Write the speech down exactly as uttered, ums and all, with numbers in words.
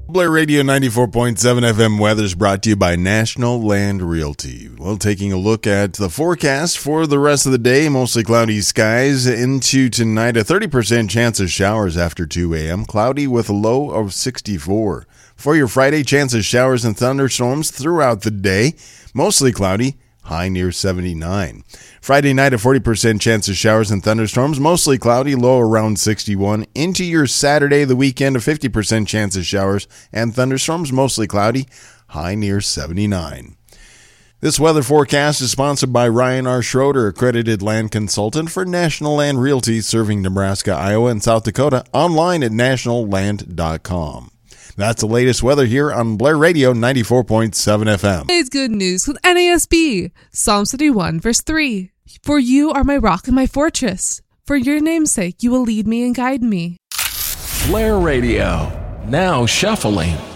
Blair Radio ninety-four point seven F M weather is brought to you by National Land Realty. Well, taking a look at the forecast for the rest of the day, mostly cloudy skies into tonight, a thirty percent chance of showers after two a.m., cloudy with a low of sixty-four. For your Friday, chance of showers and thunderstorms throughout the day, mostly cloudy, high near seventy-nine. Friday night, a forty percent chance of showers and thunderstorms, mostly cloudy, low around sixty-one. Into your Saturday, the weekend, a fifty percent chance of showers and thunderstorms, mostly cloudy, high near seventy-nine. This weather forecast is sponsored by Ryan R. Schroeder, accredited land consultant for National Land Realty, serving Nebraska, Iowa, and South Dakota, online at national land dot com. That's the latest weather here on Blair Radio ninety-four point seven F M. It's good news with N A S B. Psalm thirty-one, verse three. For you are my rock and my fortress. For your name's sake, you will lead me and guide me. Blair Radio, now shuffling.